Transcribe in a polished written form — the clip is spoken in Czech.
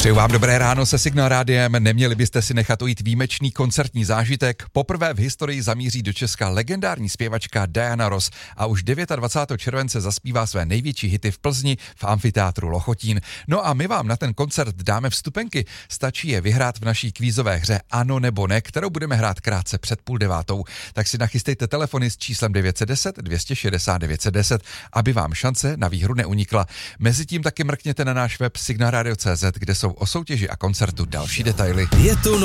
Přeju vám dobré ráno se Signál Rádiem. Neměli byste si nechat ujít výjimečný koncertní zážitek. Poprvé v historii zamíří do Česka legendární zpěvačka Diana Ross a už 29. července zaspívá své největší hity v Plzni v amfiteátru Lochotín. No a my vám na ten koncert dáme vstupenky. Stačí je vyhrát v naší kvízové hře Ano nebo ne, kterou budeme hrát krátce před 8:30. Tak si nachystejte telefony s číslem 910 260 910, aby vám šance na výhru neunikla. Mezitím taky mrkněte na náš web signalradio.cz, kde jsou o soutěži a koncertu další detaily. Je tu